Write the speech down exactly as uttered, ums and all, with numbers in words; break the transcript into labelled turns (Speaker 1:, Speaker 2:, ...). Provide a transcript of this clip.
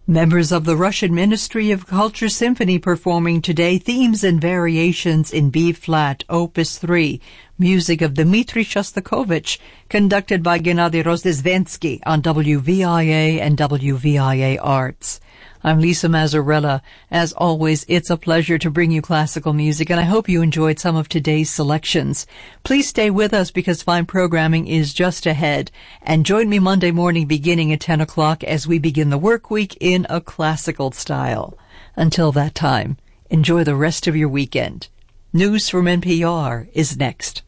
Speaker 1: Members of the Russian Ministry of Culture Symphony performing today themes and variations in B-flat, Opus three, music of Dmitri Shostakovich, conducted by Gennady Rozdestvensky on W V I A and W V I A Arts. I'm Lisa Mazzarella. As always, it's a pleasure to bring you classical music, and I hope you enjoyed some of today's selections. Please stay with us because fine programming is just ahead. And join me Monday morning beginning at ten o'clock as we begin the work week in a classical style. Until that time, enjoy the rest of your weekend. News from N P R is next.